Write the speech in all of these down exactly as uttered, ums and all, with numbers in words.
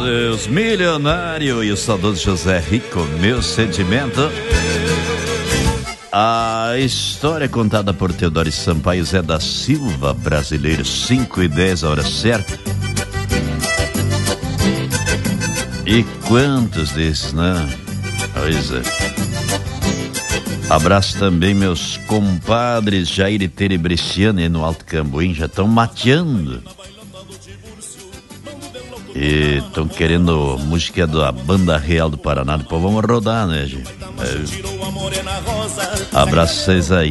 Deus, milionário e o saudoso José Rico, meu sentimento. A história contada por Teodoro Sampaio, Zé da Silva, brasileiro, cinco e dez, a hora certa. E quantos desses, né? Pois é. Abraço também meus compadres Jair e Tere Bresciano aí no Alto Cambuim, já estão mateando. E estão querendo música da Banda Real do Paraná. Depois vamos rodar, né, gente? É. Abraço vocês aí.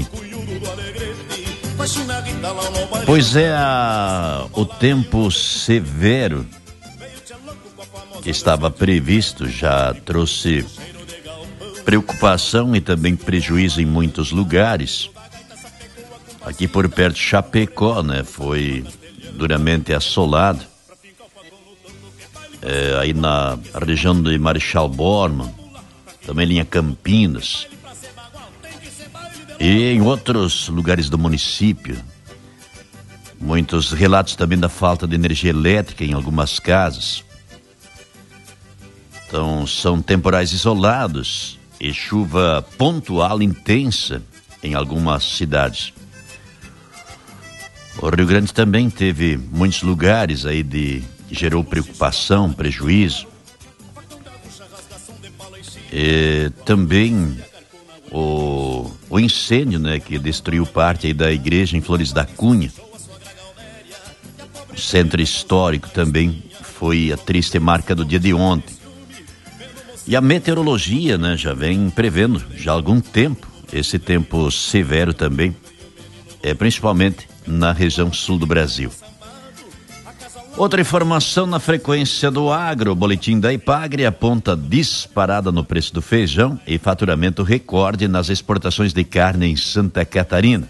Pois é, a... o tempo severo que estava previsto já trouxe preocupação e também prejuízo em muitos lugares. Aqui por perto de Chapecó, né? Foi duramente assolado. É, aí na região de Marechal Bormann, também linha Campinas. E em outros lugares do município. Muitos relatos também da falta de energia elétrica em algumas casas. Então, são temporais isolados e chuva pontual intensa em algumas cidades. O Rio Grande também teve muitos lugares aí de que gerou preocupação, prejuízo. E também o, o incêndio, né, que destruiu parte aí da igreja em Flores da Cunha. O centro histórico também foi a triste marca do dia de ontem. E a meteorologia, né, já vem prevendo já há algum tempo esse tempo severo também, é, principalmente na região sul do Brasil. Outra informação na frequência do agro, o boletim da Ipagre aponta disparada no preço do feijão e faturamento recorde nas exportações de carne em Santa Catarina.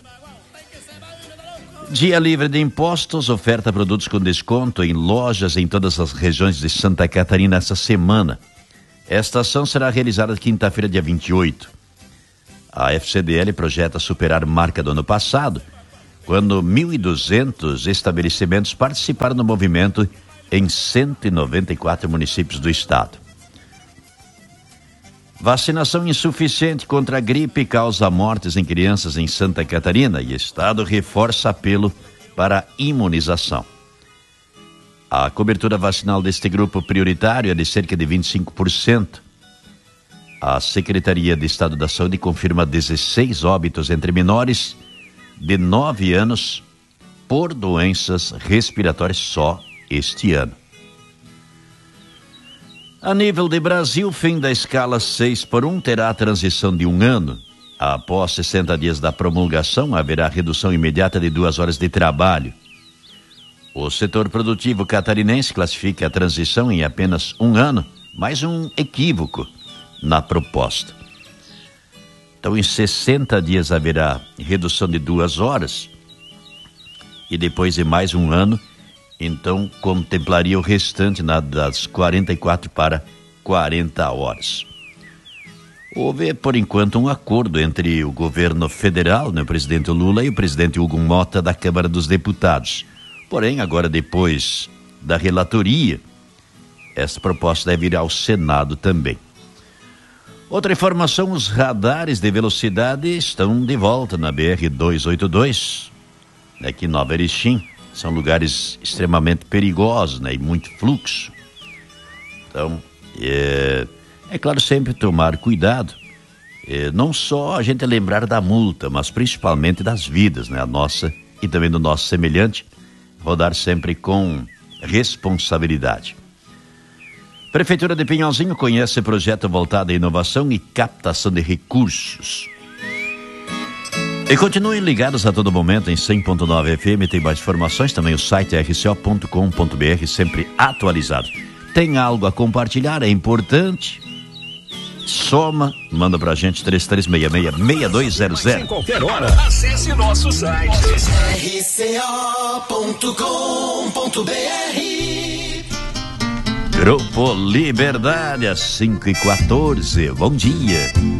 Dia livre de impostos, oferta produtos com desconto em lojas em todas as regiões de Santa Catarina essa semana. Esta ação será realizada quinta-feira, dia vinte e oito. A F C D L projeta superar marca do ano passado, quando mil e duzentos estabelecimentos participaram do movimento em cento e noventa e quatro municípios do estado. Vacinação insuficiente contra a gripe causa mortes em crianças em Santa Catarina e estado reforça apelo para imunização. A cobertura vacinal deste grupo prioritário é de cerca de vinte e cinco por cento. A Secretaria de Estado da Saúde confirma dezesseis óbitos entre menores de nove anos por doenças respiratórias só este ano. A nível de Brasil, fim da escala seis por um terá a transição de um ano. Após sessenta dias da promulgação, haverá redução imediata de duas horas de trabalho. O setor produtivo catarinense classifica a transição em apenas um ano, mais um equívoco na proposta. Então, em sessenta dias haverá redução de duas horas e depois de mais um ano, então contemplaria o restante na, das quarenta e quatro para quarenta horas. Houve, por enquanto, um acordo entre o governo federal, né, o presidente Lula, e o presidente Hugo Mota da Câmara dos Deputados. Porém, agora depois da relatoria, essa proposta deve ir ao Senado também. Outra informação, os radares de velocidade estão de volta na B R duzentos e oitenta e dois, aqui em Nova Erechim. São lugares extremamente perigosos, né, e muito fluxo. Então, é, é claro, sempre tomar cuidado. É, não só a gente lembrar da multa, mas principalmente das vidas, né, a nossa e também do nosso semelhante. Rodar sempre com responsabilidade. Prefeitura de Pinhalzinho conhece projeto voltado à inovação e captação de recursos. E continuem ligados a todo momento em cem ponto nove F M, tem mais informações, também o site r c o ponto com ponto b r, sempre atualizado. Tem algo a compartilhar, é importante? Soma, manda pra gente três três seis seis, seis dois zero zero. Em qualquer hora, acesse nosso site r c o ponto com ponto b r. Grupo Liberdade, às cinco e quatorze. Bom dia.